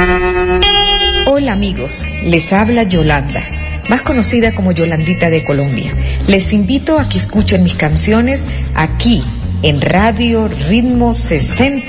Hola amigos, les habla Yolanda, más conocida como Yolandita de Colombia. Les invito a que escuchen mis canciones aquí en Radio Ritmo 60.